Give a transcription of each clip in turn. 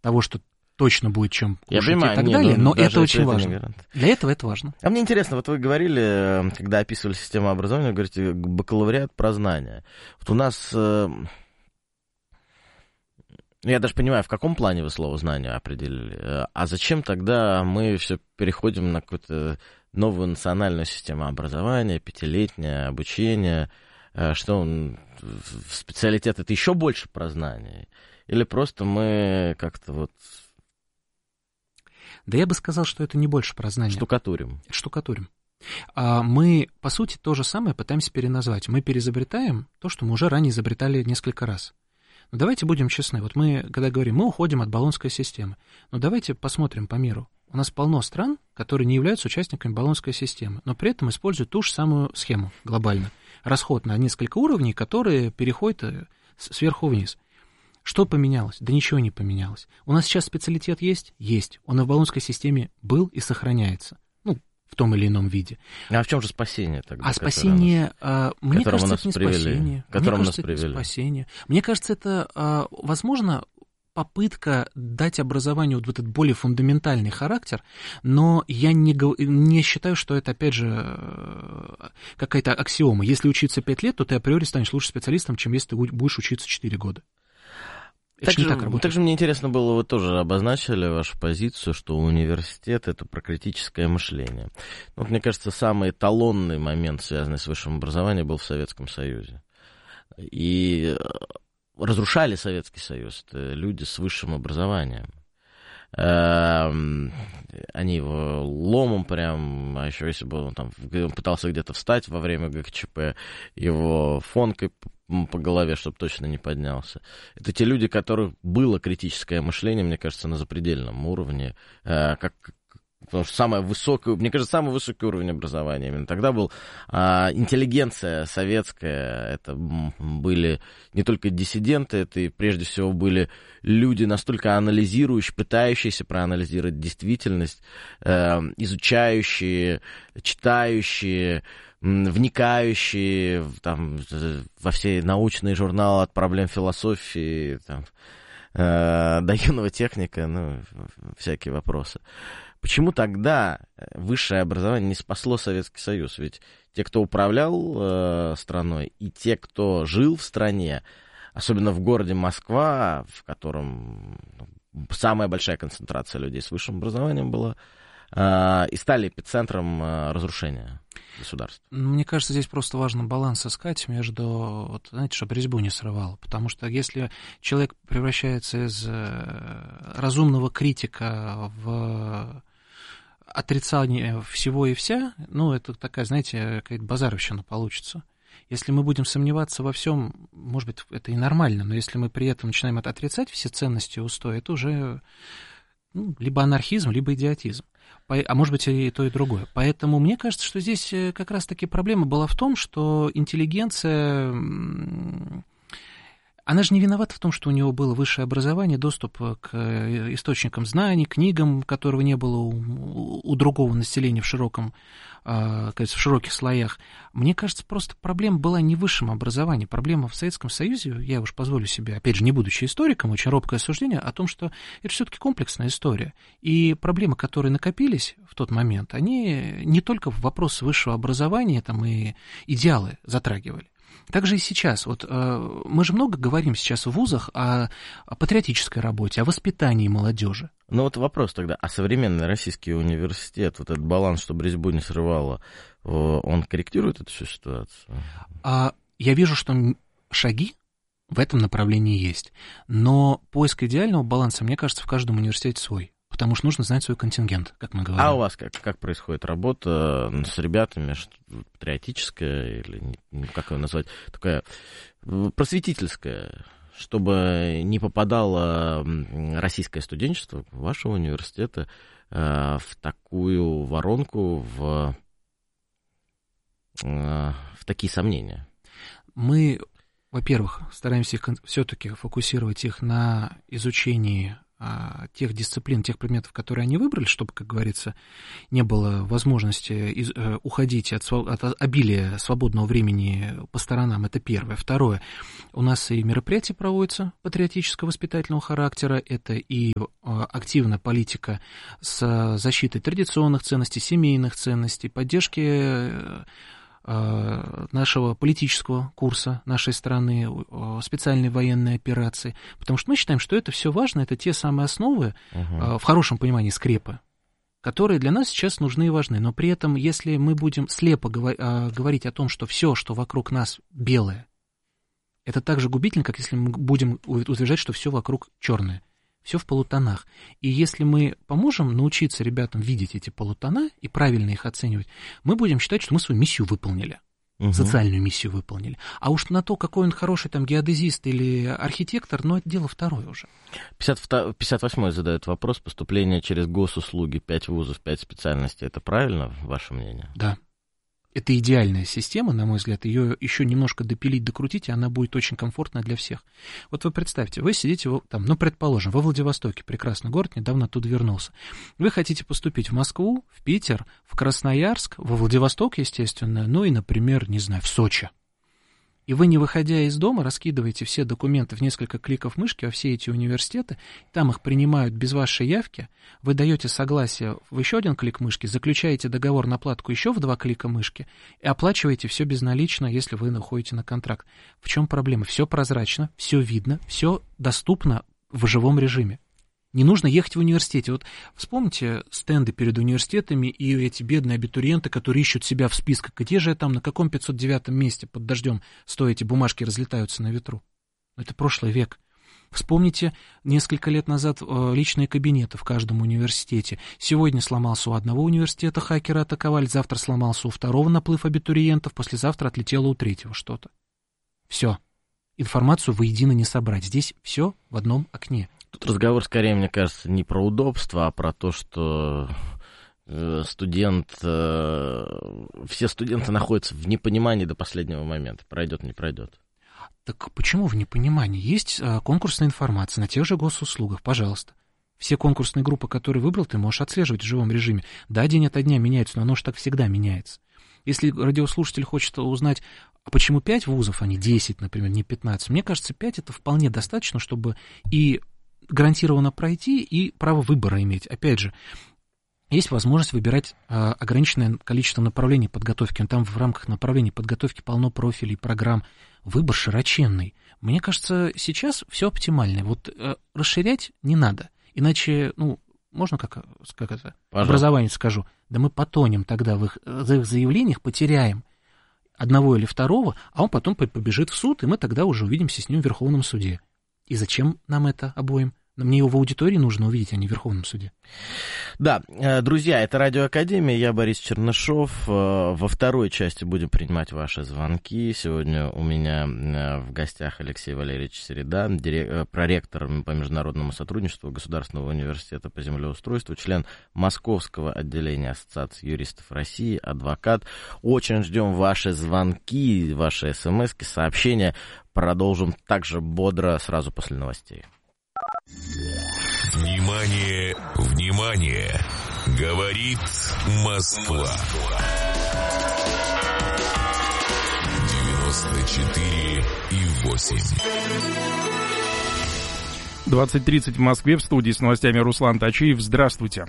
того, что точно будет чем кушать, я понимаю, и так далее, но это очень это важно. Для этого это важно. А мне интересно, вот вы говорили, когда описывали систему образования, вы говорите, бакалавриат про знания. Вот у нас... Я даже понимаю, в каком плане вы слово «знание» определили. А зачем тогда мы все переходим на какую-то новую национальную систему образования, пятилетнее обучение? Что специалитет — это еще больше про знания? Или просто мы как-то вот... Да я бы сказал, что это не больше про знания. Штукатурим. Мы, по сути, то же самое пытаемся переназвать. Мы переизобретаем то, что мы уже ранее изобретали несколько раз. Но давайте будем честны. Вот мы, когда говорим, мы уходим от Болонской системы. Но давайте посмотрим по миру. У нас полно стран, которые не являются участниками Болонской системы, но при этом используют ту же самую схему глобально. Расход на несколько уровней, которые переходят сверху вниз. Что поменялось? Да ничего не поменялось. У нас сейчас специалитет есть? Есть. Он и в Болонской системе был и сохраняется. В том или ином виде. А в чем же спасение тогда? Спасение, мне кажется, это не спасение. Спасение. Мне кажется, это, возможно, попытка дать образованию вот этот более фундаментальный характер, но я не считаю, что это, опять же, какая-то аксиома. Если учиться 5 лет, то ты априори станешь лучше специалистом, чем если ты будешь учиться 4 года. Также мне интересно было, вы тоже обозначили вашу позицию, что университет — это про критическое мышление. Вот, мне кажется, самый эталонный момент, связанный с высшим образованием, был в Советском Союзе. И разрушали Советский Союз это люди с высшим образованием. Они его ломом прям, а еще если бы он там пытался где-то встать во время ГКЧП, его фонкой по голове, чтобы точно не поднялся. Это те люди, у которых было критическое мышление, мне кажется, на запредельном уровне, потому что самый высокий уровень образования именно тогда был. Интеллигенция советская, это были не только диссиденты, это и прежде всего были люди настолько анализирующие, пытающиеся проанализировать действительность, изучающие, читающие, вникающие там, во все научные журналы от проблем философии там, до юного техника, всякие вопросы. Почему тогда высшее образование не спасло Советский Союз? Ведь те, кто управлял страной, и те, кто жил в стране, особенно в городе Москва, в котором самая большая концентрация людей с высшим образованием была, и стали эпицентром разрушения государства. Мне кажется, здесь просто важно баланс искать между, знаете, чтобы резьбу не срывало. Потому что если человек превращается из разумного критика в отрицание всего и вся, это такая, знаете, какая-то базаровщина получится. Если мы будем сомневаться во всем, может быть, это и нормально, но если мы при этом начинаем отрицать все ценности и устои, это уже либо анархизм, либо идиотизм. А может быть, и то, и другое. Поэтому мне кажется, что здесь как раз-таки проблема была в том, что интеллигенция, она же не виновата в том, что у него было высшее образование, доступ к источникам знаний, книгам, которого не было у другого населения в широких слоях. Мне кажется, просто проблема была не в высшем образовании. Проблема в Советском Союзе, я уж позволю себе, опять же, не будучи историком, очень робкое суждение о том, что это все-таки комплексная история. И проблемы, которые накопились в тот момент, они не только в вопрос высшего образования и идеалы затрагивали. Также и сейчас. Мы же много говорим сейчас в вузах о патриотической работе, о воспитании молодежи. Вопрос тогда, а современный российский университет, этот баланс, чтобы резьбу не срывало, он корректирует эту всю ситуацию? Я вижу, что шаги в этом направлении есть. Но поиск идеального баланса, мне кажется, в каждом университете свой. Потому что нужно знать свой контингент, как мы говорим. А у вас как происходит работа с ребятами? Патриотическая или, как ее назвать, такая просветительская, чтобы не попадало российское студенчество вашего университета в такую воронку, в такие сомнения? Мы, во-первых, стараемся все-таки фокусировать их на изучении тех дисциплин, тех предметов, которые они выбрали, чтобы, как говорится, не было возможности уходить от обилия свободного времени по сторонам. Это первое. Второе. У нас и мероприятия проводятся патриотического воспитательного характера. Это и активная политика с защитой традиционных ценностей, семейных ценностей, поддержки нашего политического курса нашей страны, специальной военной операции, потому что мы считаем, что это все важно, это те самые основы, в хорошем понимании скрепы, которые для нас сейчас нужны и важны. Но при этом, если мы будем слепо говорить о том, что все, что вокруг нас белое, это так же губительно, как если мы будем утверждать, что все вокруг черное. Все в полутонах. И если мы поможем научиться ребятам видеть эти полутона и правильно их оценивать, мы будем считать, что мы свою миссию выполнили, социальную миссию выполнили. А уж на то, какой он хороший там геодезист или архитектор, ну, это дело второе уже. 58-й задает вопрос. Поступление через госуслуги, 5 вузов, 5 специальностей. Это правильно, ваше мнение? Да. Это идеальная система, на мой взгляд, ее еще немножко допилить, докрутить, и она будет очень комфортная для всех. Вот вы представьте, вы сидите там, ну, предположим, во Владивостоке, прекрасный город, недавно оттуда вернулся. Вы хотите поступить в Москву, в Питер, в Красноярск, во Владивосток, естественно, ну и, например, не знаю, в Сочи. И вы, не выходя из дома, раскидываете все документы в несколько кликов мышки во все эти университеты, там их принимают без вашей явки, вы даете согласие в еще один клик мышки, заключаете договор на платку еще в 2 клика мышки и оплачиваете все безналично, если вы находите на контракт. В чем проблема? Все прозрачно, все видно, все доступно в живом режиме. Не нужно ехать в университете. Вот вспомните стенды перед университетами и эти бедные абитуриенты, которые ищут себя в списках. Где же я там, на каком 509 месте под дождем стоя, эти бумажки разлетаются на ветру? Это прошлый век. Вспомните несколько лет назад личные кабинеты в каждом университете. Сегодня сломался у одного университета, хакеры атаковали, завтра сломался у второго, наплыв абитуриентов, послезавтра отлетело у третьего что-то. Все. Информацию воедино не собрать. Здесь все в одном окне. Тут разговор, скорее, мне кажется, не про удобство, а про то, что все студенты находятся в непонимании до последнего момента. Пройдет, не пройдет. Так почему в непонимании? Есть конкурсная информация на тех же госуслугах, пожалуйста. Все конкурсные группы, которые выбрал, ты можешь отслеживать в живом режиме. Да, день ото дня меняются, но оно же так всегда меняется. Если радиослушатель хочет узнать, а почему 5 вузов, а не 10, например, не 15, мне кажется, 5 это вполне достаточно, чтобы и гарантированно пройти, и право выбора иметь. Опять же, есть возможность выбирать ограниченное количество направлений подготовки. Там в рамках направлений подготовки полно профилей, программ. Выбор широченный. Мне кажется, сейчас все оптимально. Вот расширять не надо. Иначе, ну, можно как это, образование скажу, да мы потонем тогда в их заявлениях, потеряем одного или второго, а он потом побежит в суд, и мы тогда уже увидимся с ним в Верховном суде. И зачем нам это обоим? Мне его в аудитории нужно увидеть, а не в Верховном суде. Да, друзья, это Радио Академия, я Борис Чернышов. Во второй части будем принимать ваши звонки. Сегодня у меня в гостях Алексей Валерьевич Середа, проректор по международному сотрудничеству Государственного университета по землеустройству, член Московского отделения Ассоциации юристов России, адвокат. Очень ждем ваши звонки, ваши смски, сообщения. Продолжим также бодро сразу после новостей. Внимание, внимание! Говорит Москва. 94,8. 20:30 в Москве. В студии с новостями Руслан Тачиев. Здравствуйте.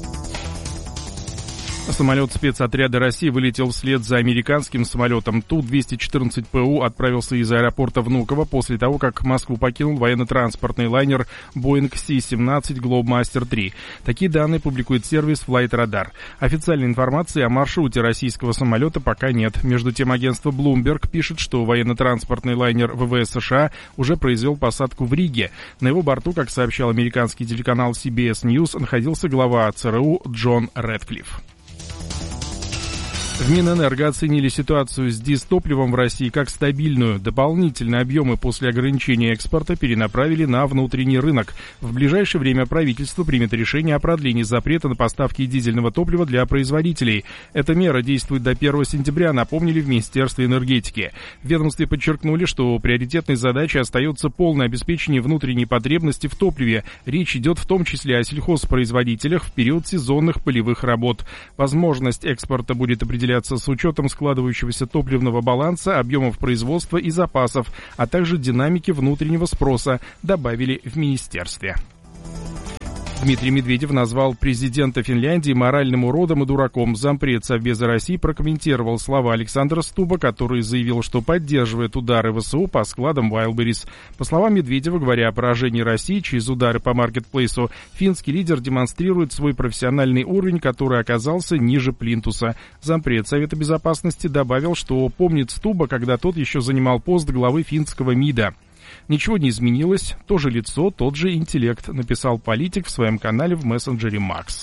Самолет спецотряда России вылетел вслед за американским самолетом. Ту-214ПУ отправился из аэропорта Внуково после того, как Москву покинул военно-транспортный лайнер Boeing C-17 Globemaster III. Такие данные публикует сервис Flight Radar. Официальной информации о маршруте российского самолета пока нет. Между тем, агентство Bloomberg пишет, что военно-транспортный лайнер ВВС США уже произвел посадку в Риге. На его борту, как сообщал американский телеканал CBS News, находился глава ЦРУ Джон Рэдклифф. В Минэнерго оценили ситуацию с дизтопливом в России как стабильную. Дополнительные объемы после ограничения экспорта перенаправили на внутренний рынок. В ближайшее время правительство примет решение о продлении запрета на поставки дизельного топлива для производителей. Эта мера действует до 1 сентября, напомнили в Министерстве энергетики. В ведомстве подчеркнули, что приоритетной задачей остается полное обеспечение внутренней потребности в топливе. Речь идет в том числе о сельхозпроизводителях в период сезонных полевых работ. Возможность экспорта будет определяться с учетом складывающегося топливного баланса, объемов производства и запасов, а также динамики внутреннего спроса, добавили в министерстве. Дмитрий Медведев назвал президента Финляндии моральным уродом и дураком. Зампред Совбеза России прокомментировал слова Александра Стуба, который заявил, что поддерживает удары ВСУ по складам Wildberries. По словам Медведева, говоря о поражении России через удары по маркетплейсу, финский лидер демонстрирует свой профессиональный уровень, который оказался ниже плинтуса. Зампред Совета Безопасности добавил, что помнит Стуба, когда тот еще занимал пост главы финского МИДа. Ничего не изменилось, то же лицо, тот же интеллект, написал политик в своем канале в мессенджере Макс.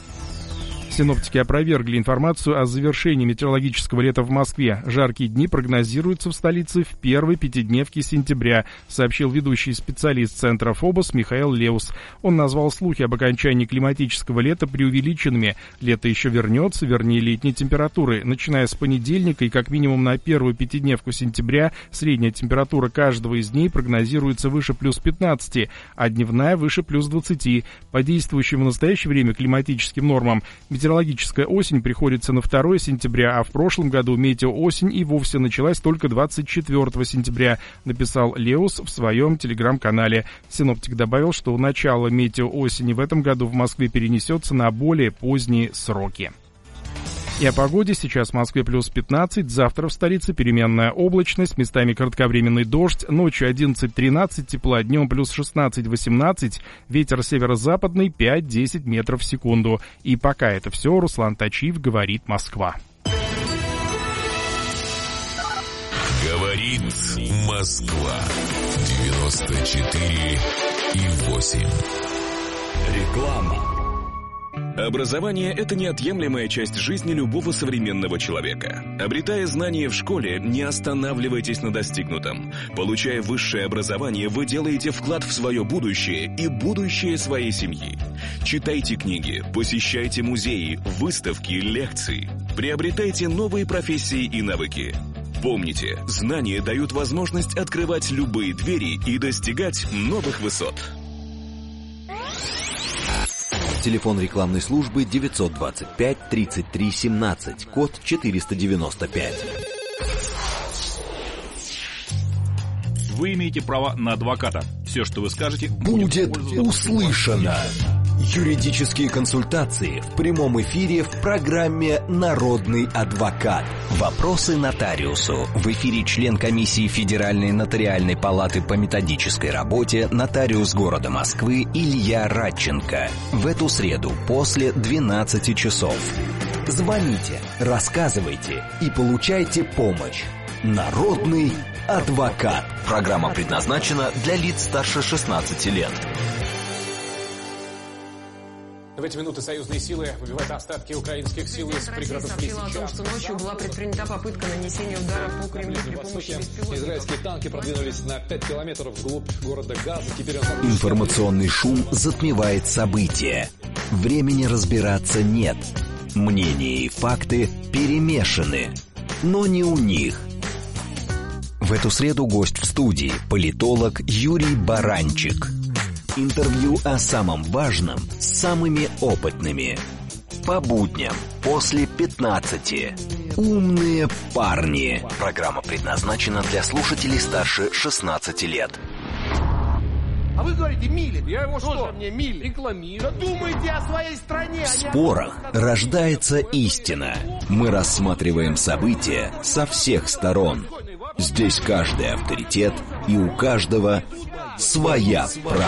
Синоптики опровергли информацию о завершении метеорологического лета в Москве. Жаркие дни прогнозируются в столице в первой пятидневке сентября, сообщил ведущий специалист Центра ФОБОС Михаил Леус. Он назвал слухи об окончании климатического лета преувеличенными. Лето еще вернется, вернее летние температуры. Начиная с понедельника и как минимум на первую пятидневку сентября средняя температура каждого из дней прогнозируется выше плюс 15, а дневная выше плюс 20. По действующим в настоящее время климатическим нормам метеорологическая осень приходится на 2 сентября, а в прошлом году метеоосень и вовсе началась только 24 сентября, написал Леус в своем телеграм-канале. Синоптик добавил, что начало метеоосени в этом году в Москве перенесется на более поздние сроки. И о погоде. Сейчас в Москве плюс 15, завтра в столице переменная облачность, местами кратковременный дождь, ночью 11-13 тепла, днем плюс 16-18, ветер северо-западный 5-10 метров в секунду. И пока это все, Руслан Тачиев, говорит Москва. Говорит Москва. 94,8. Реклама. Образование – это неотъемлемая часть жизни любого современного человека. Обретая знания в школе, не останавливайтесь на достигнутом. Получая высшее образование, вы делаете вклад в свое будущее и будущее своей семьи. Читайте книги, посещайте музеи, выставки, лекции. Приобретайте новые профессии и навыки. Помните, знания дают возможность открывать любые двери и достигать новых высот. Телефон рекламной службы 925-33-17, код 495. Вы имеете право на адвоката. Все, что вы скажете, будет услышано. Юридические консультации в прямом эфире в программе «Народный адвокат». Вопросы нотариусу. В эфире член комиссии Федеральной нотариальной палаты по методической работе, нотариус города Москвы Илья Радченко. В эту среду после 12 часов. Звоните, рассказывайте и получайте помощь. «Народный адвокат». Программа предназначена для лиц старше 16 лет. В эти минуты союзные силы выбивают остатки украинских сил из пригородов сообщила о том, что ночью была предпринята попытка нанесения удара по Кремлю при помощи беспилотников. Израильские танки продвинулись на 5 километров вглубь города Газа. Теперь Информационный шум затмевает события. Времени разбираться нет. Мнения и факты перемешаны. Но не у них. В эту среду гость в студии – политолог Юрий Баранчик. Интервью о самом важном с самыми опытными. По будням после 15. Умные парни. Программа предназначена для слушателей старше 16 лет. А вы говорите, Милин, я его что? Мне Милин рекламирую. Да думайте о своей стране. В спорах рождается истина. Мы рассматриваем события со всех сторон. Здесь каждый авторитет, и у каждого своя правда.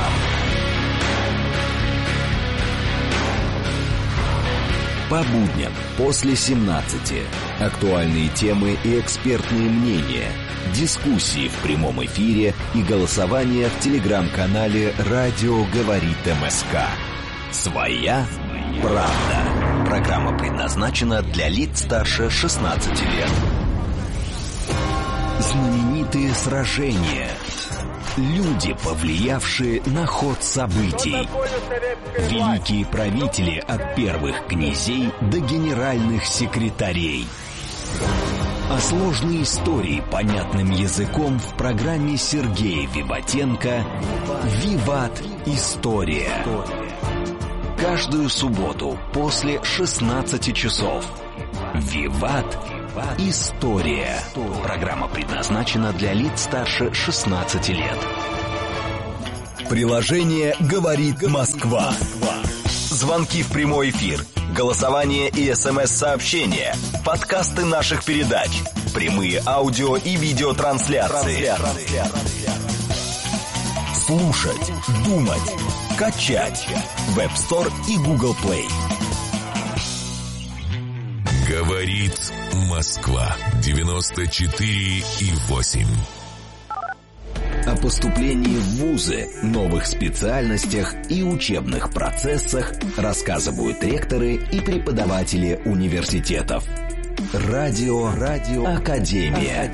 По будням после 17. Актуальные темы и экспертные мнения. Дискуссии в прямом эфире и голосование в телеграм-канале «Радио говорит МСК». Своя Правда. Программа предназначена для лиц старше 16 лет. Знаменитые сражения. Люди, повлиявшие на ход событий. Великие правители от первых князей до генеральных секретарей. А сложные истории понятным языком в программе Сергея Виватенко «Виват. История». Каждую субботу после 16 часов. «Виват. История». Программа предназначена для лиц старше 16 лет. Приложение «Говорит Москва». Звонки в прямой эфир, голосование и СМС-сообщения, подкасты наших передач, прямые аудио и видеотрансляции. Слушать, думать, качать. Web Store и Google Play. Говорит Москва. 94,8. О поступлении в вузы, новых специальностях и учебных процессах рассказывают ректоры и преподаватели университетов. Радио Академия.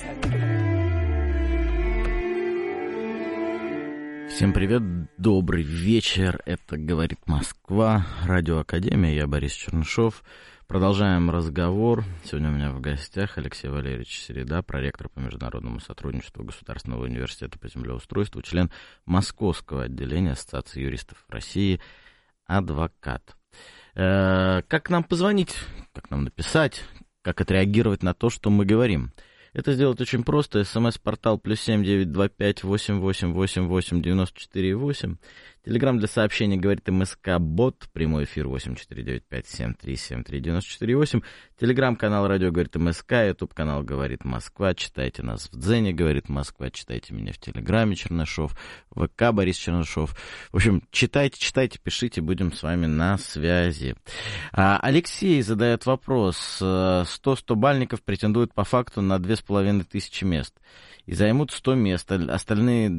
Всем привет, добрый вечер. Это «Говорит Москва», Радио Академия. Я Борис Чернышов. Продолжаем разговор. Сегодня у меня в гостях Алексей Валерьевич Середа, проректор по международному сотрудничеству Государственного университета по землеустройству, член Московского отделения Ассоциации юристов России, адвокат. Как нам позвонить, как нам написать, как отреагировать на то, что мы говорим? Это сделать очень просто. СМС-портал +7 925 8888 94 8. Телеграм для сообщений «Говорит МСК-бот». Прямой эфир 8495-7373-94-8. Телеграм-канал «Радио Говорит МСК». Ютуб-канал «Говорит Москва». Читайте нас в Дзене «Говорит Москва». Читайте меня в Телеграме Чернышов. ВК Борис Чернышов. В общем, читайте, пишите. Будем с вами на связи. Алексей задает вопрос. 100 бальников претендуют по факту на 2500 мест. И займут 100 мест. Остальные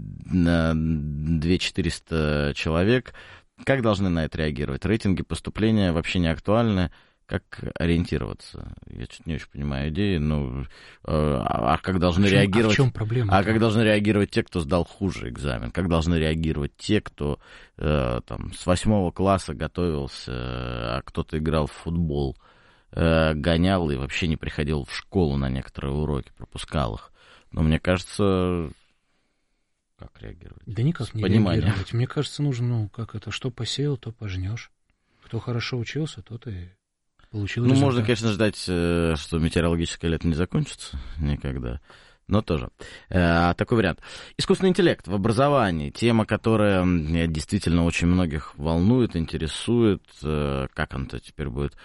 2400 человек. Как должны на это реагировать? Рейтинги поступления вообще не актуальны. Как ориентироваться? Я что-то не очень понимаю идеи. Ну, как должны реагировать? В чем проблема? Как должны реагировать те, кто сдал хуже экзамен? Как должны реагировать те, кто там, с 8 класса готовился, а кто-то играл в футбол, гонял и вообще не приходил в школу на некоторые уроки, пропускал их? Но мне кажется, как реагировать? Да никак не реагировать. Мне кажется, нужно, что посеял, то пожнешь. Кто хорошо учился, тот и получил результат. Можно, конечно, ждать, что метеорологическое лето не закончится никогда, но тоже. Такой вариант. Искусственный интеллект в образовании. Тема, которая действительно очень многих волнует, интересует. Как он-то теперь будет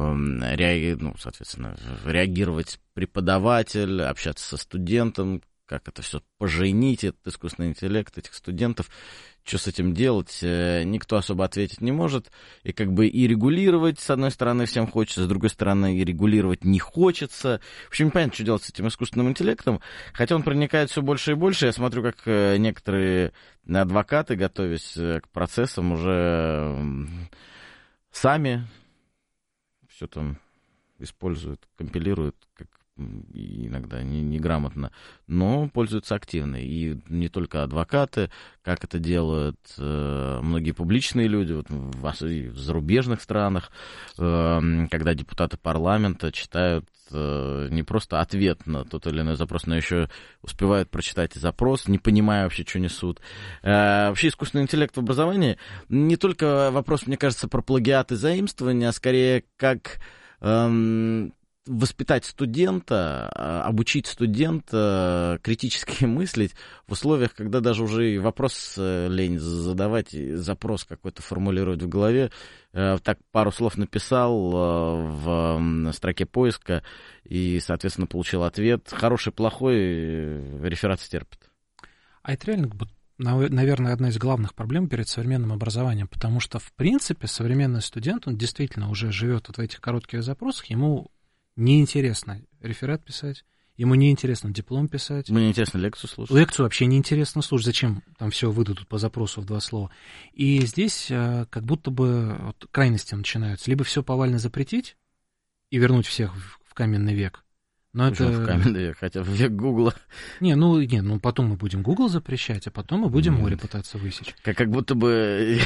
реагировать преподаватель, общаться со студентом, как это все поженить, этот искусственный интеллект, этих студентов. Что с этим делать, никто особо ответить не может. И как бы и регулировать, с одной стороны, всем хочется, с другой стороны, и регулировать не хочется. В общем, непонятно, что делать с этим искусственным интеллектом. Хотя он проникает все больше и больше. Я смотрю, как некоторые адвокаты, готовясь к процессам, уже сами все там используют, компилируют, как иногда неграмотно, но пользуются активно. И не только адвокаты, как это делают многие публичные люди вот в зарубежных странах, когда депутаты парламента читают не просто ответ на тот или иной запрос, но еще успевают прочитать запрос, не понимая вообще, что несут. Вообще искусственный интеллект в образовании не только вопрос, мне кажется, про плагиат и заимствование, а скорее как воспитать студента, обучить студента критически мыслить в условиях, когда даже уже и вопрос лень задавать, и запрос какой-то формулировать в голове. Так пару слов написал в строке поиска и, соответственно, получил ответ. Хороший, плохой, реферат стерпит. А это реально, наверное, одна из главных проблем перед современным образованием, потому что, в принципе, современный студент, он действительно уже живет вот в этих коротких запросах, ему неинтересно реферат писать, Ему неинтересно диплом писать. Ему неинтересно лекцию слушать. Лекцию вообще неинтересно слушать. Зачем там все выдадут по запросу в 2 слова? И здесь как будто бы вот крайности начинаются. Либо все повально запретить и вернуть всех в каменный век. Но это... в каменный век, хотя в век Гугла. Ну потом мы будем Google запрещать, а потом мы будем море пытаться высечь. Как будто бы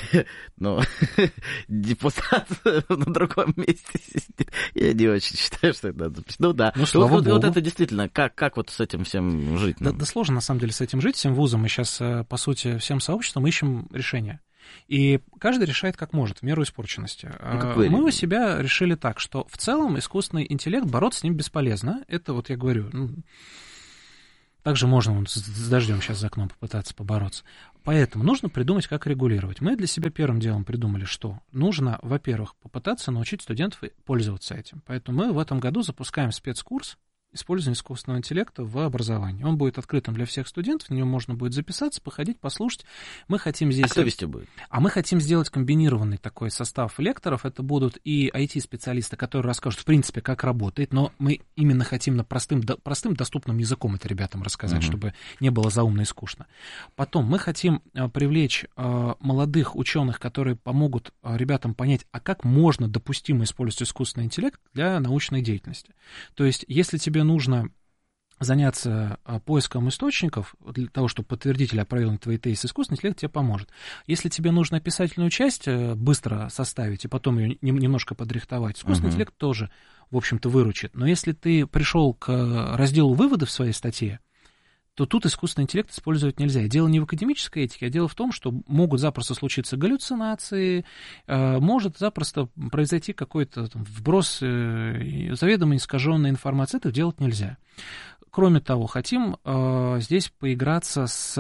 депутат на другом месте сидит. Я не очень считаю, что это надо запретить. Ну да. Слава Богу. Вот это действительно, как вот с этим всем жить? Да сложно, на самом деле, с этим жить, всем вузом. Мы сейчас, по сути, всем сообществом ищем И каждый решает как может, в меру испорченности. Мы у себя решили так, что в целом искусственный интеллект, бороться с ним бесполезно. Это вот я говорю, также можно с дождем сейчас за окном попытаться побороться. Поэтому нужно придумать, как регулировать. Мы для себя первым делом придумали, что нужно, во-первых, попытаться научить студентов пользоваться этим. Поэтому мы в этом году запускаем спецкурс использования искусственного интеллекта в образовании. Он будет открытым для всех студентов, на него можно будет записаться, походить, послушать. Мы хотим здесь... А кто вести будет? А мы хотим сделать комбинированный такой состав лекторов. Это будут и IT-специалисты, которые расскажут, в принципе, как работает, но мы именно хотим на простым доступным языком это ребятам рассказать, чтобы не было заумно и скучно. Потом мы хотим привлечь молодых ученых, которые помогут ребятам понять, а как можно допустимо использовать искусственный интеллект для научной деятельности. То есть, если тебе нужно заняться поиском источников для того, чтобы подтвердить или опровергнуть твои тезисы, искусственный интеллект тебе поможет. Если тебе нужно описательную часть быстро составить и потом ее немножко подрихтовать, искусственный интеллект тоже, в общем-то, выручит. Но если ты пришел к разделу выводы в своей статье, то тут искусственный интеллект использовать нельзя. И дело не в академической этике, а дело в том, что могут запросто случиться галлюцинации, может запросто произойти какой-то вброс заведомо искаженной информации. Это делать нельзя. Кроме того, хотим здесь поиграться с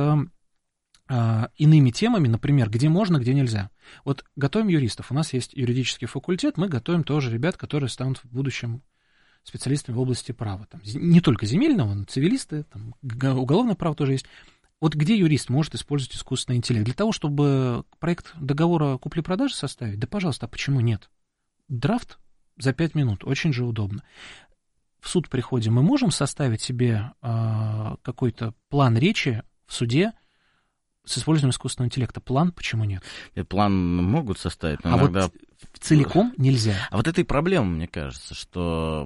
иными темами, например, где можно, где нельзя. Вот готовим юристов. У нас есть юридический факультет, мы готовим тоже ребят, которые станут в будущем специалистами в области права. Там, не только земельного, но цивилисты, там, уголовное право тоже есть. Вот где юрист может использовать искусственный интеллект? Для того, чтобы проект договора купли-продажи составить? Да, пожалуйста, а почему нет? Драфт за 5 минут, очень же удобно. В суд приходим, мы можем составить себе какой-то план речи в суде с использованием искусственного интеллекта? План, почему нет? План могут составить, но иногда... Вот целиком нельзя. А вот это и проблема, мне кажется, что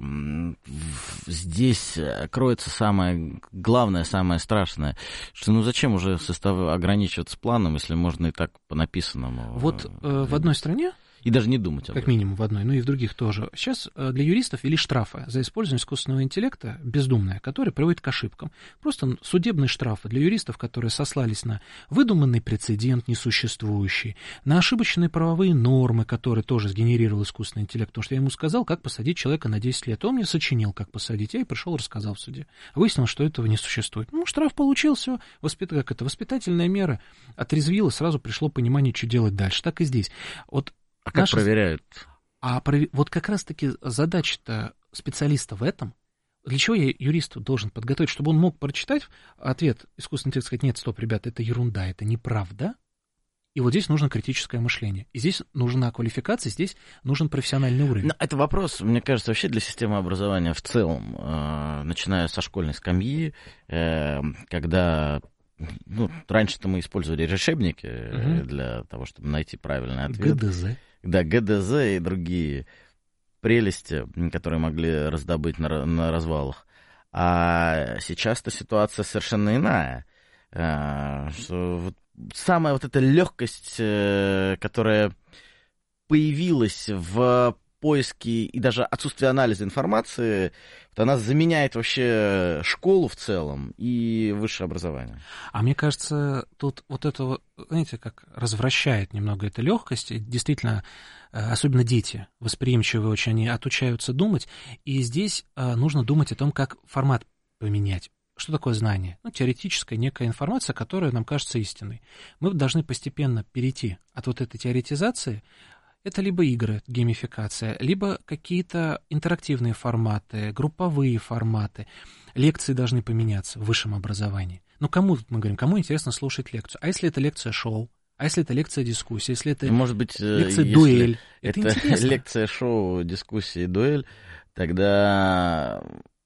здесь кроется самое главное, самое страшное, что зачем уже ограничиваться планом, если можно и так по написанному. Вот в одной стране, и даже не думать об этом. Как минимум в одной, но и в других тоже. Сейчас для юристов ввели штрафы за использование искусственного интеллекта, бездумное, которые приводят к ошибкам. Просто судебные штрафы для юристов, которые сослались на выдуманный прецедент несуществующий, на ошибочные правовые нормы, которые тоже сгенерировал искусственный интеллект. Потому что я ему сказал, как посадить человека на 10 лет. Он мне сочинил, как посадить. Я и пришел, рассказал в суде. Выяснилось, что этого не существует. Штраф получил, все. Воспитательная мера отрезвила, сразу пришло понимание, что делать дальше. Так и здесь. Вот. А как проверяют? Вот как раз-таки задача-то специалиста в этом, для чего я юристу должен подготовить, чтобы он мог прочитать ответ искусственный интеллект, сказать, нет, стоп, ребята, это ерунда, это неправда. И вот здесь нужно критическое мышление. И здесь нужна квалификация, здесь нужен профессиональный уровень. Но это вопрос, мне кажется, вообще для системы образования в целом, начиная со школьной скамьи, когда... раньше-то мы использовали решебники для того, чтобы найти правильный ответ. ГДЗ. Да, ГДЗ и другие прелести, которые могли раздобыть на развалах. А сейчас-то ситуация совершенно иная. Что самая вот эта легкость, которая появилась в поиске и даже отсутствие анализа информации, она заменяет вообще школу в целом и высшее образование. А мне кажется, тут вот это, знаете, как развращает немного эта легкость. И действительно, особенно дети восприимчивые очень, они отучаются думать. И здесь нужно думать о том, как формат поменять. Что такое знание? Теоретическая некая информация, которая нам кажется истинной. Мы должны постепенно перейти от вот этой теоретизации. Это либо игры, геймификация, либо какие-то интерактивные форматы, групповые форматы. Лекции должны поменяться в высшем образовании. Кому, мы говорим, кому интересно слушать лекцию? А если это лекция-шоу? А если это лекция-дискуссия? Если это лекция-дуэль? Это лекция-шоу, дискуссия и дуэль, тогда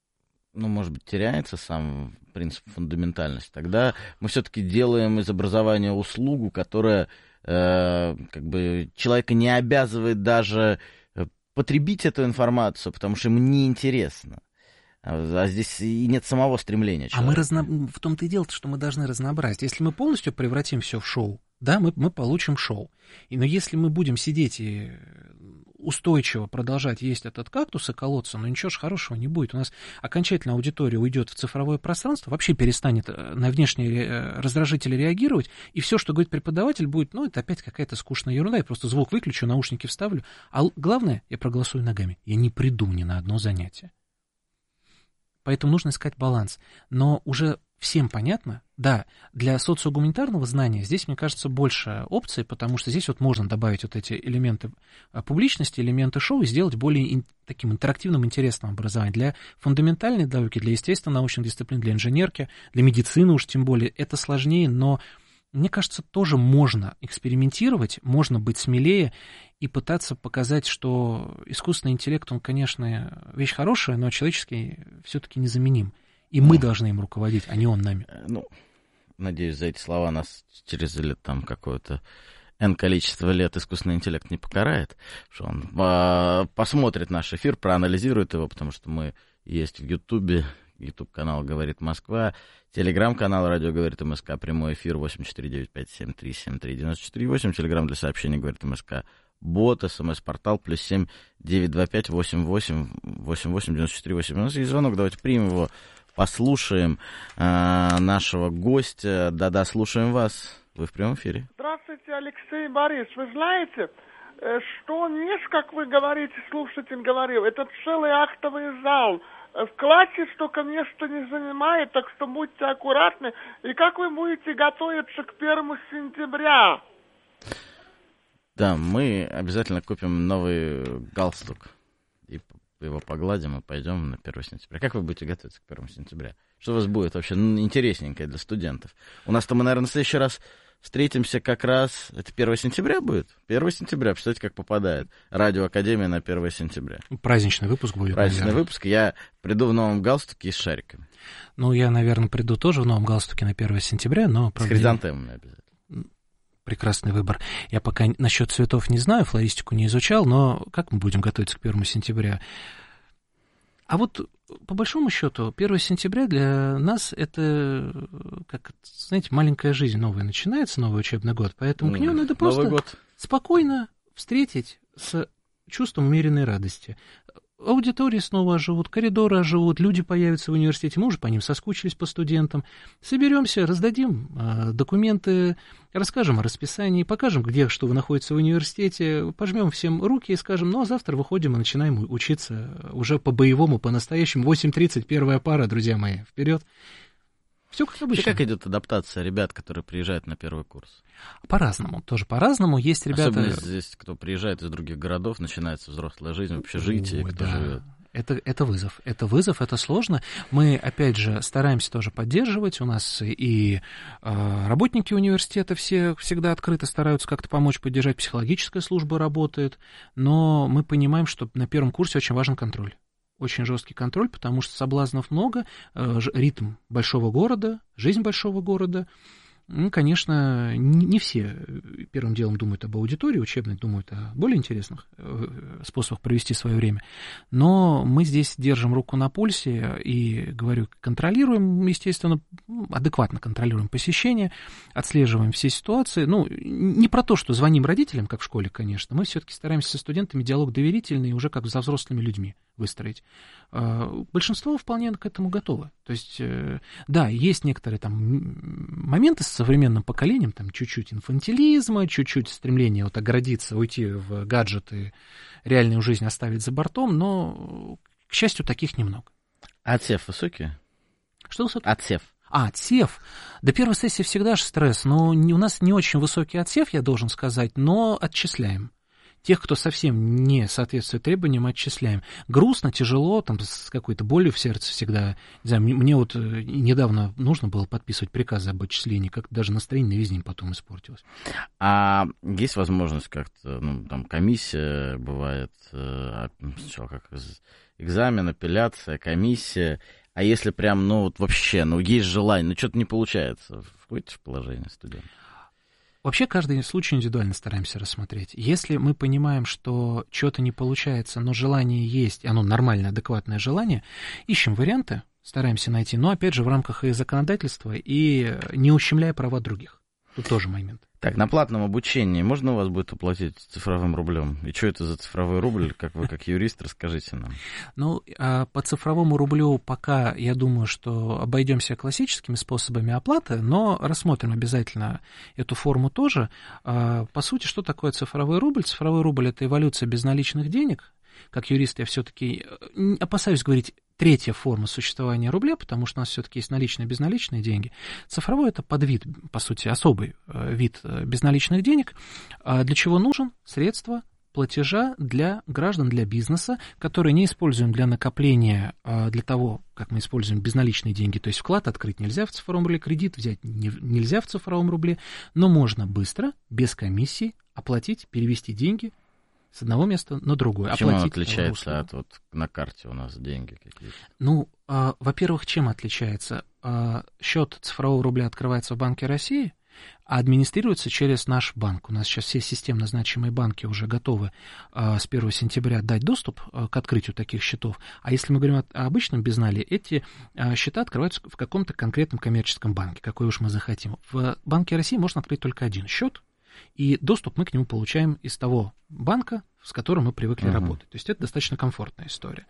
может быть, теряется сам принцип фундаментальности, тогда мы все-таки делаем из образования услугу, которая как бы человека не обязывает даже потребить эту информацию, потому что ему неинтересно. А здесь и нет самого стремления человека. В том-то и дело, что мы должны разнообразить. Если мы полностью превратим все в шоу, да, мы получим шоу. Но если мы будем сидеть и устойчиво продолжать есть этот кактус и колоться, ничего ж хорошего не будет. У нас окончательно аудитория уйдет в цифровое пространство, вообще перестанет на внешние раздражители реагировать, и все, что говорит преподаватель, будет, это опять какая-то скучная ерунда, я просто звук выключу, наушники вставлю. А главное, я проголосую ногами. Я не приду ни на одно занятие. Поэтому нужно искать баланс. Но уже всем понятно, да, для социогуманитарного знания здесь, мне кажется, больше опций, потому что здесь можно добавить эти элементы публичности, элементы шоу и сделать более таким интерактивным, интересным образованием. Для фундаментальной науки, для естественно-научных дисциплин, для инженерки, для медицины уж тем более, это сложнее, но мне кажется, тоже можно экспериментировать, можно быть смелее и пытаться показать, что искусственный интеллект, он, конечно, вещь хорошая, но человеческий все-таки незаменим. И мы должны им руководить, а не он нами. Надеюсь, за эти слова нас через какое-то N количество лет искусственный интеллект не покарает, что он посмотрит наш эфир, проанализирует его, потому что мы есть в Ютубе, YouTube-канал «Говорит Москва», телеграм-канал «Радио говорит МСК», прямой эфир 8495-7373-94-8, телеграм для сообщений «Говорит МСК», бот, смс-портал, +7 925 88 88 94 8. У нас есть звонок, давайте примем его, послушаем нашего гостя. Да-да, слушаем вас. Вы в прямом эфире. Здравствуйте, Алексей Борис. Вы знаете, что НИШ, как вы говорите, слушатель говорил, это целый актовый зал. В классе столько места не занимает, так что будьте аккуратны. И как вы будете готовиться к 1 сентября? Да, мы обязательно купим новый галстук и его погладим и пойдем на 1 сентября. Как вы будете готовиться к 1 сентября? Что у вас будет вообще интересненькое для студентов? У нас-то мы, наверное, в следующий раз встретимся как раз... Это 1 сентября будет? 1 сентября, представляете, как попадает Радио Академия на 1 сентября. Праздничный выпуск будет. Праздничный выпуск. Я приду в новом галстуке и с шариками. Я, наверное, приду тоже в новом галстуке на 1 сентября, но... С хризантемами обязательно. Прекрасный выбор. Я пока насчет цветов не знаю, флористику не изучал, но как мы будем готовиться к 1 сентября? А вот, по большому счету, 1 сентября для нас это, как, знаете, маленькая жизнь новая начинается, новый учебный год, поэтому к нему надо просто спокойно встретить с чувством умеренной радости. Аудитории снова оживут, коридоры оживут, люди появятся в университете, мы уже по ним соскучились, по студентам. Соберемся, раздадим документы, расскажем о расписании, покажем, где что вы находитесь в университете, пожмем всем руки и скажем, а завтра выходим и начинаем учиться уже по-боевому, по-настоящему. 8:30, первая пара, друзья мои, вперед. Все как обычно. Как идет адаптация ребят, которые приезжают на первый курс? По-разному, тоже по-разному. Есть ребята... Особенно здесь, кто приезжает из других городов, начинается взрослая жизнь в общежитии, кто живет. Это вызов, это сложно. Мы, опять же, стараемся тоже поддерживать. У нас и работники университета все всегда открыто стараются как-то помочь, поддержать. Психологическая служба работает. Но мы понимаем, что на первом курсе очень важен контроль. Очень жесткий контроль, потому что соблазнов много, ритм большого города, жизнь большого города. Конечно, не все первым делом думают об аудитории учебной, думают о более интересных способах провести свое время. Но мы здесь держим руку на пульсе и, говорю, контролируем, естественно, адекватно контролируем посещение, отслеживаем все ситуации. Не про то, что звоним родителям, как в школе, конечно. Мы все-таки стараемся со студентами диалог доверительный, уже как со взрослыми людьми выстроить. Большинство вполне к этому готово. То есть, да, есть некоторые моменты с современным поколением, чуть-чуть инфантилизма, чуть-чуть стремление оградиться, уйти в гаджеты, реальную жизнь оставить за бортом, но, к счастью, таких немного. Отсев высокий? Что высокий? Отсев. Отсев. До первой сессии всегда же стресс, но у нас не очень высокий отсев, я должен сказать, но отчисляем. Тех, кто совсем не соответствует требованиям, отчисляем. Грустно, тяжело, с какой-то болью в сердце всегда. Не знаю, мне недавно нужно было подписывать приказы об отчислении, как-то даже настроение на весь день потом испортилось. А есть возможность как-то, комиссия бывает, сначала как экзамен, апелляция, комиссия, А если прям, вообще, есть желание, что-то не получается, входите в положение студента? Вообще каждый случай индивидуально стараемся рассмотреть. Если мы понимаем, что что-то не получается, но желание есть, оно нормальное, адекватное желание, ищем варианты, стараемся найти, но опять же в рамках и законодательства, и не ущемляя права других. Тут тоже момент. Так, на платном обучении можно у вас будет оплатить цифровым рублем? И что это за цифровой рубль, как вы, как юрист, расскажите нам. По цифровому рублю пока, я думаю, что обойдемся классическими способами оплаты, но рассмотрим обязательно эту форму тоже. По сути, что такое цифровой рубль? Цифровой рубль — это эволюция безналичных денег. Как юрист я все-таки опасаюсь говорить третья форма существования рубля, потому что у нас все-таки есть наличные и безналичные деньги. Цифровой — это подвид, по сути, особый вид безналичных денег. Для чего нужен? Средства платежа для граждан, для бизнеса, которые не используем для накопления, для того, как мы используем безналичные деньги. То есть вклад открыть нельзя в цифровом рубле, кредит взять нельзя в цифровом рубле, но можно быстро, без комиссии, оплатить, перевести деньги с одного места на другое. Чем он отличается от на карте у нас деньги какие-то? Во-первых, чем отличается? Счет цифрового рубля открывается в Банке России, а администрируется через наш банк. У нас сейчас все системно значимые банки уже готовы с 1 сентября дать доступ к открытию таких счетов. А если мы говорим о обычном безнале, эти счета открываются в каком-то конкретном коммерческом банке, какой уж мы захотим. В Банке России можно открыть только один счет, и доступ мы к нему получаем из того банка, с которым мы привыкли работать. То есть это достаточно комфортная история.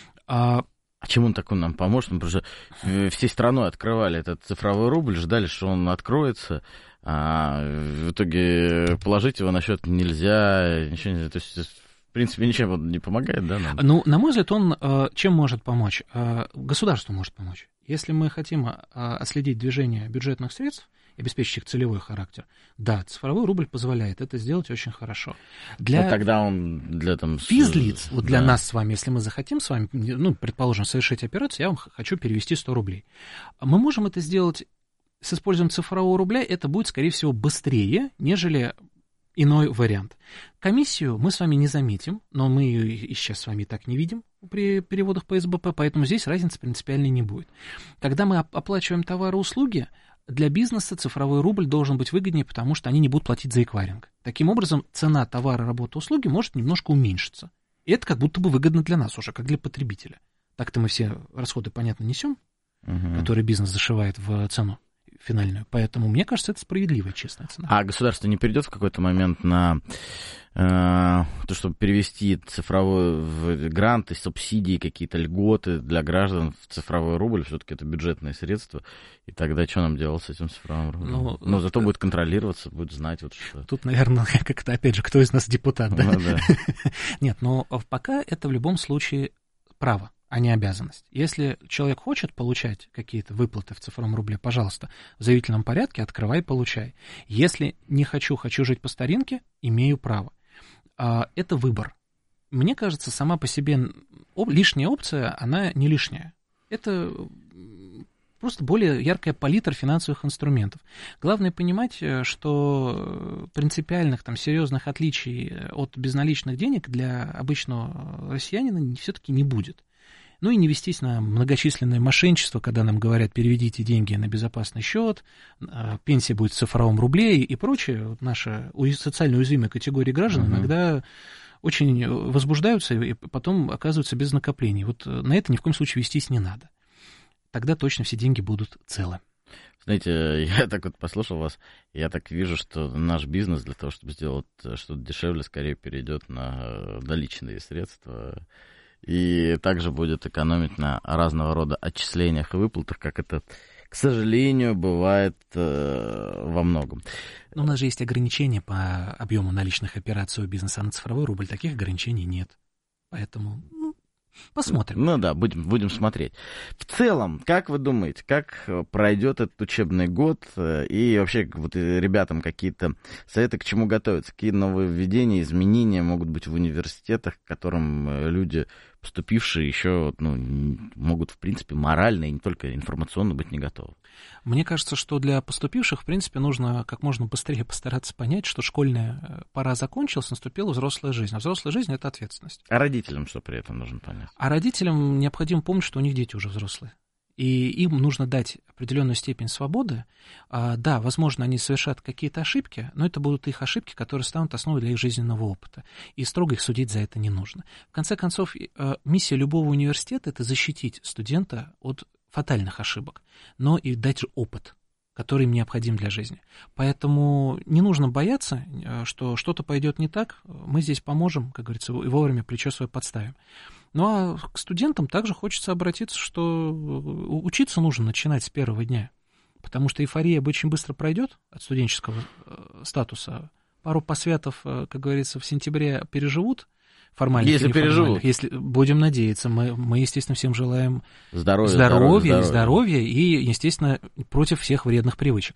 А чем он такой нам поможет? Мы просто всей страной открывали этот цифровой рубль, ждали, что он откроется, а в итоге положить его на счет нельзя, ничего нельзя. То есть, в принципе, ничем он не помогает, да? Нам? На мой взгляд, он чем может помочь? Государству может помочь. Если мы хотим отследить движение бюджетных средств, обеспечить их целевой характер. Да, цифровой рубль позволяет это сделать очень хорошо. Тогда он для физлиц, для нас с вами, если мы захотим с вами, предположим, совершить операцию, я вам хочу перевести 100 рублей. Мы можем это сделать с использованием цифрового рубля, это будет, скорее всего, быстрее, нежели иной вариант. Комиссию мы с вами не заметим, но мы ее и сейчас с вами так не видим при переводах по СБП, поэтому здесь разницы принципиальной не будет. Когда мы оплачиваем товары и услуги, для бизнеса цифровой рубль должен быть выгоднее, потому что они не будут платить за эквайринг. Таким образом, цена товара, работы, услуги может немножко уменьшиться. И это как будто бы выгодно для нас уже, как для потребителя. Так-то мы все расходы, понятно, несем, которые бизнес зашивает в цену финальную. Поэтому, мне кажется, это справедливая, честная цена. А государство не перейдет в какой-то момент на то, чтобы перевести цифровой в гранты, субсидии, какие-то льготы для граждан в цифровой рубль? Все-таки это бюджетные средства. И тогда что нам делать с этим цифровым рублем? Но зато будет контролироваться, будет знать, что... Тут, наверное, как-то, опять же, кто из нас депутат, да? Нет, но пока это в любом случае право, а не обязанность. Если человек хочет получать какие-то выплаты в цифровом рубле, пожалуйста, в заявительном порядке открывай, получай. Если не хочу жить по старинке, имею право. Это выбор. Мне кажется, сама по себе лишняя опция, она не лишняя. Это просто более яркая палитра финансовых инструментов. Главное понимать, что принципиальных, серьезных отличий от безналичных денег для обычного россиянина все-таки не будет. И не вестись на многочисленное мошенничество, когда нам говорят, переведите деньги на безопасный счет, пенсия будет в цифровом рубле и прочее. Наша социально уязвимая категория граждан иногда очень возбуждаются и потом оказываются без накоплений. На это ни в коем случае вестись не надо. Тогда точно все деньги будут целы. Знаете, я так послушал вас, я так вижу, что наш бизнес для того, чтобы сделать что-то дешевле, скорее перейдет на наличные средства. И также будет экономить на разного рода отчислениях и выплатах, как это, к сожалению, бывает во многом. Но у нас же есть ограничения по объему наличных операций у бизнеса, а на цифровой рубль таких ограничений нет. Поэтому посмотрим. Будем смотреть. В целом, как вы думаете, как пройдет этот учебный год? И вообще, ребятам какие-то советы, к чему готовиться? Какие нововведения, изменения могут быть в университетах, к которым люди, поступившие, еще могут, в принципе, морально и не только информационно быть не готовы? Мне кажется, что для поступивших, в принципе, нужно как можно быстрее постараться понять, что школьная пора закончилась, наступила взрослая жизнь. А взрослая жизнь — это ответственность. А родителям что при этом нужно понять? А родителям необходимо помнить, что у них дети уже взрослые. И им нужно дать определенную степень свободы. Да, возможно, они совершат какие-то ошибки, но это будут их ошибки, которые станут основой для их жизненного опыта. И строго их судить за это не нужно. В конце концов, миссия любого университета — это защитить студента от фатальных ошибок, но и дать опыт, который им необходим для жизни. Поэтому не нужно бояться, что что-то пойдет не так. Мы здесь поможем, как говорится, и вовремя плечо свое подставим. Ну а к студентам также хочется обратиться, что учиться нужно начинать с первого дня, потому что эйфория очень быстро пройдет от студенческого статуса. Пару посвятов, как говорится, в сентябре переживут, формально. Если переживут. Если будем надеяться, мы, естественно, всем желаем здоровья и, естественно, против всех вредных привычек.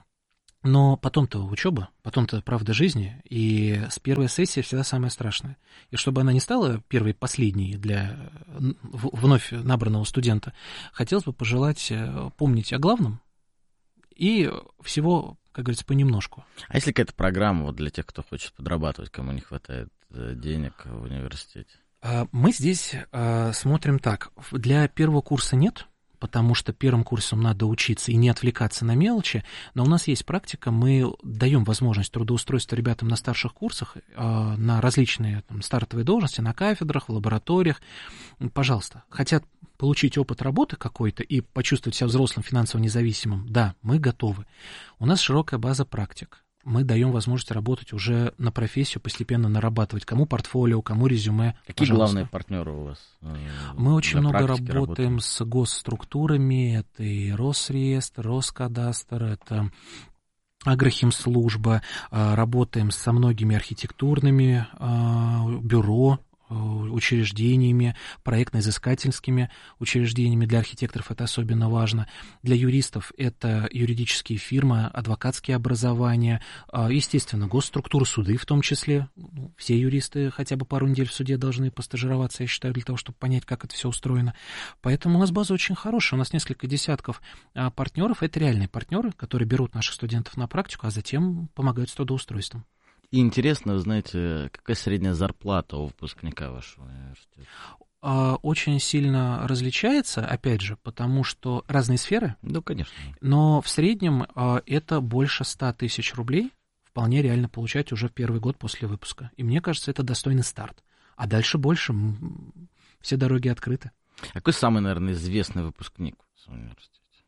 Но потом-то учеба, потом-то правда жизни, и с первой сессии всегда самое страшное. И чтобы она не стала первой и последней для вновь набранного студента, хотелось бы пожелать помнить о главном и всего, как говорится, понемножку. А есть ли какая-то программа вот для тех, кто хочет подрабатывать, кому не хватает денег в университете? Мы здесь смотрим так. Для первого курса нет, потому что первым курсом надо учиться и не отвлекаться на мелочи, но у нас есть практика, мы даем возможность трудоустройства ребятам на старших курсах, на различные стартовые должности, на кафедрах, в лабораториях. Пожалуйста, хотят получить опыт работы какой-то и почувствовать себя взрослым, финансово независимым, да, мы готовы. У нас широкая база практик. Мы даем возможность работать уже на профессию, постепенно нарабатывать. Кому портфолио, кому резюме. Какие главные партнеры у вас? Мы очень много работаем с госструктурами. Это и Росреестр, Роскадастр, это Агрохимслужба. Работаем со многими архитектурными бюро, учреждениями, проектно-изыскательскими учреждениями. Для архитекторов это особенно важно. Для юристов это юридические фирмы, адвокатские образования, естественно, госструктуры, суды в том числе. Все юристы хотя бы пару недель в суде должны постажироваться, я считаю, для того, чтобы понять, как это все устроено. Поэтому у нас база очень хорошая. У нас несколько десятков партнеров. Это реальные партнеры, которые берут наших студентов на практику, а затем помогают с трудоустройством. И интересно, вы знаете, какая средняя зарплата у выпускника вашего университета? Очень сильно различается, опять же, потому что разные сферы. Ну, конечно. Но в среднем это больше 100 тысяч рублей вполне реально получать уже в первый год после выпуска. И мне кажется, это достойный старт. А дальше больше. Все дороги открыты. Какой самый, наверное, известный выпускник в университете?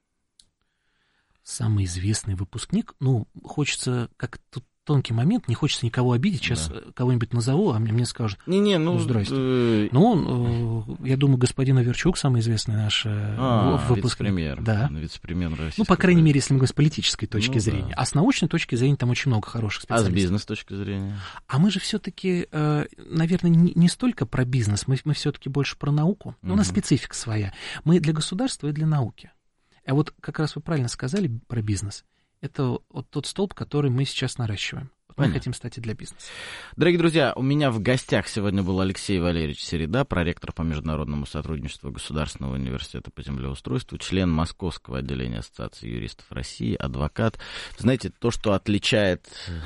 Самый известный выпускник? Хочется, как тут тонкий момент, не хочется никого обидеть, сейчас кого-нибудь назову, а мне скажут, здрасте. Я думаю, господин Аверчук, самый известный наш выпускник. Вице-премьер. Да. Вице-премьер России. По крайней мере, если мы говорим с политической точки зрения. А с научной точки зрения там очень много хороших специалистов. А с бизнес точки зрения? А мы же все-таки, наверное, не столько про бизнес, мы все-таки больше про науку. У нас специфика своя. Мы для государства и для науки. А вот как раз вы правильно сказали про бизнес. Это вот тот столб, который мы сейчас наращиваем. Мы хотим стать и для бизнеса. Дорогие друзья, у меня в гостях сегодня был Алексей Валерьевич Середа, проректор по международному сотрудничеству Государственного университета по землеустройству, член Московского отделения Ассоциации юристов России, адвокат. Знаете, то, что отличает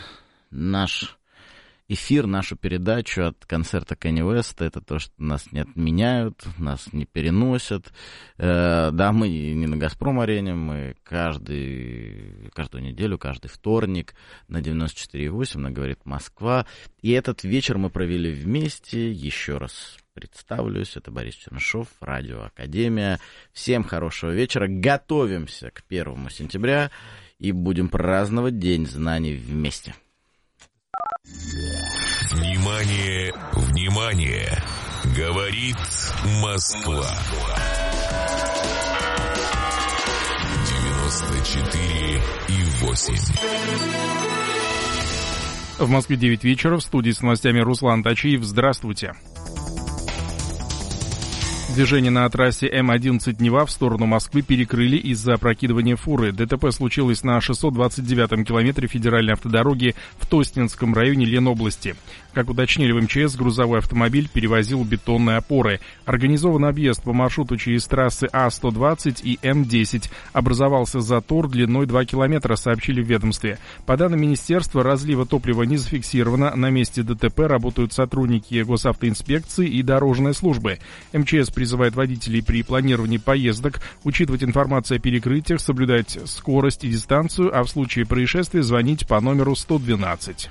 наш эфир, нашу передачу от концерта Кенни Уэста, это то, что нас не отменяют, нас не переносят. Да, мы не на «Газпром-арене», мы каждую неделю, каждый вторник на 94,8, на «Говорит Москва». И этот вечер мы провели вместе. Еще раз представлюсь, это Борис Чернышов, Радио Академия. Всем хорошего вечера. Готовимся к 1 сентября и будем праздновать День знаний вместе. Внимание, внимание! Говорит Москва. 94,8. В Москве 9 вечера. В студии с новостями Руслан Тачиев. Здравствуйте. Движение на трассе М11 Нева в сторону Москвы перекрыли из-за опрокидывания фуры. ДТП случилось на 629-м километре федеральной автодороги в Тоснинском районе Ленобласти. Как уточнили в МЧС, грузовой автомобиль перевозил бетонные опоры. Организован объезд по маршруту через трассы А120 и М10. Образовался затор длиной 2 километра, сообщили в ведомстве. По данным министерства, разлива топлива не зафиксировано. На месте ДТП работают сотрудники госавтоинспекции и дорожной службы. МЧС призывает водителей при планировании поездок учитывать информацию о перекрытиях, соблюдать скорость и дистанцию, а в случае происшествия звонить по номеру 112.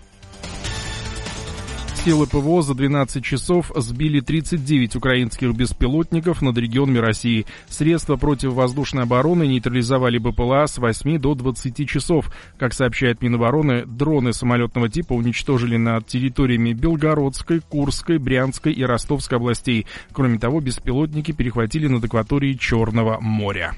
Силы ПВО за 12 часов сбили 39 украинских беспилотников над регионами России. Средства противовоздушной обороны нейтрализовали БПЛА с 8 до 20 часов. Как сообщает Минобороны, дроны самолетного типа уничтожили над территориями Белгородской, Курской, Брянской и Ростовской областей. Кроме того, беспилотники перехватили над акваторией Черного моря.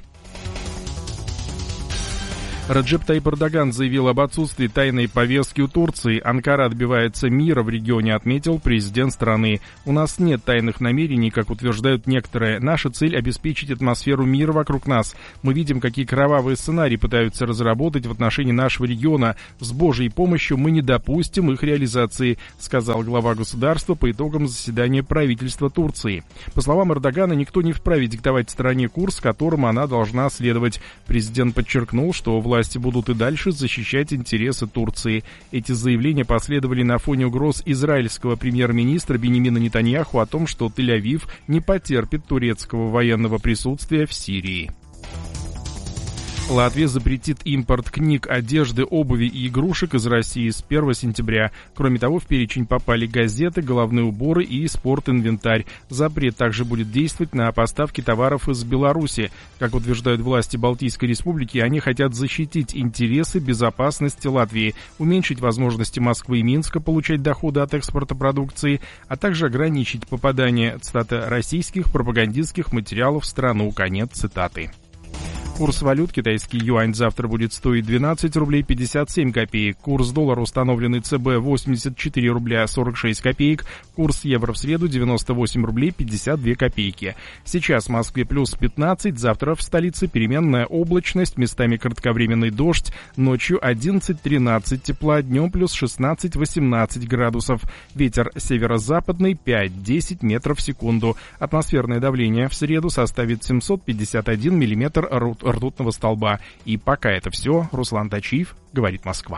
Реджеп Тайип Эрдоган заявил об отсутствии тайной повестки у Турции. Анкара добивается мира в регионе, отметил президент страны. У нас нет тайных намерений, как утверждают некоторые. Наша цель — обеспечить атмосферу мира вокруг нас. Мы видим, какие кровавые сценарии пытаются разработать в отношении нашего региона. С Божьей помощью мы не допустим их реализации, сказал глава государства по итогам заседания правительства Турции. По словам Эрдогана, никто не вправе диктовать стране курс, которому она должна следовать. Президент подчеркнул, что власти будут и дальше защищать интересы Турции. Эти заявления последовали на фоне угроз израильского премьер-министра Биньямина Нетаньяху о том, что Тель-Авив не потерпит турецкого военного присутствия в Сирии. Латвия запретит импорт книг, одежды, обуви и игрушек из России с 1 сентября. Кроме того, в перечень попали газеты, головные уборы и спортинвентарь. Запрет также будет действовать на поставки товаров из Беларуси. Как утверждают власти Балтийской республики, они хотят защитить интересы безопасности Латвии, уменьшить возможности Москвы и Минска получать доходы от экспорта продукции, а также ограничить попадание, цитата, российских пропагандистских материалов в страну. Конец цитаты. Курс валют: китайский юань завтра будет стоить 12 рублей 57 копеек. Курс доллара, установленный ЦБ, 84 рубля 46 копеек. Курс евро в среду 98 рублей 52 копейки. Сейчас в Москве плюс 15, завтра в столице переменная облачность, местами кратковременный дождь, ночью 11-13 тепла, днем плюс 16-18 градусов. Ветер северо-западный 5-10 метров в секунду. Атмосферное давление в среду составит 751 миллиметр ртутного столба. И пока это все. Руслан Тачиев, говорит Москва.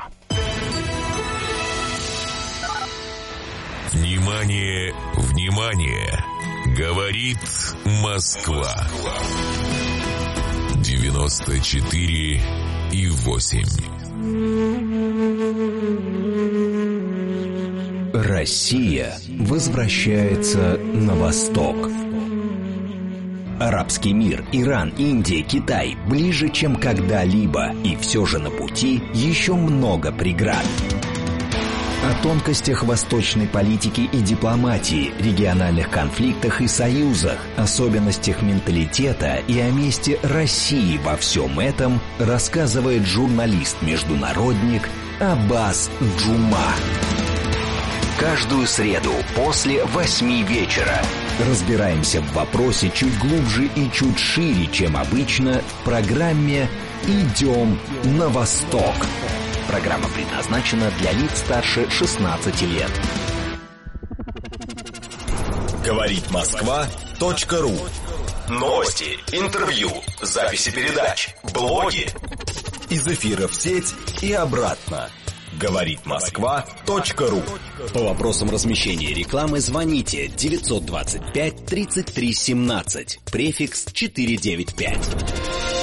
Внимание, внимание! Говорит Москва. 94,8. Россия возвращается на восток. Арабский мир, Иран, Индия, Китай ближе, чем когда-либо, и все же на пути еще много преград. О тонкостях восточной политики и дипломатии, региональных конфликтах и союзах, особенностях менталитета и о месте России во всем этом рассказывает журналист-международник Аббас Джума. Каждую среду после 8 вечера разбираемся в вопросе чуть глубже и чуть шире, чем обычно, в программе «Идем на восток». Программа предназначена для лиц старше 16 лет. Говорит Москва.ру. Новости, интервью, записи передач, блоги. Из эфира в сеть и обратно. Говорит Москва.ру. По вопросам размещения рекламы звоните 925 33 17, префикс 495.